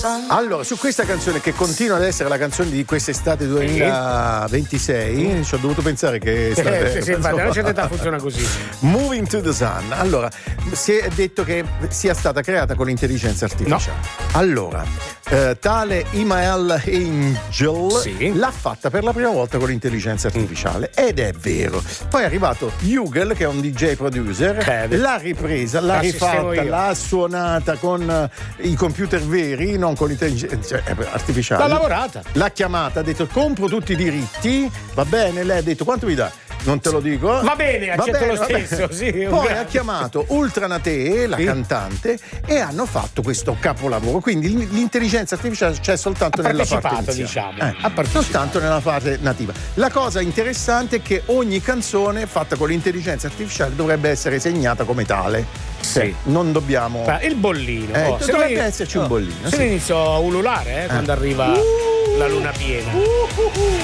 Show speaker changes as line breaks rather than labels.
Allora, su questa canzone che continua ad essere la canzone di quest'estate 2026, ci ho dovuto pensare che
sì, infatti, a una certa età funziona così.
Moving to the Sun. Allora, si è detto che sia stata creata con l'intelligenza artificiale. No. Allora, tale Imael Angel l'ha fatta per la prima volta con l'intelligenza artificiale ed è vero. Poi è arrivato Hugel, che è un DJ producer, l'ha ripresa, l'ha rifatta, l'ha suonata con i computer veri, non con l'intelligenza artificiale.
L'ha lavorata.
L'ha chiamata, ha detto compro tutti i diritti, va bene, lei ha detto quanto mi dà? Non te lo dico.
Va bene, accetto lo stesso. Sì,
poi ha chiamato Ultranate, la cantante, e hanno fatto questo capolavoro. Quindi l'intelligenza artificiale c'è soltanto nella parte iniziale. Soltanto nella fase nativa. La cosa interessante è che ogni canzone fatta con l'intelligenza artificiale dovrebbe essere segnata come tale. Sì. Non dobbiamo.
Il bollino.
Dovrebbe esserci un bollino.
Se ne inizio a ululare quando arriva la luna piena.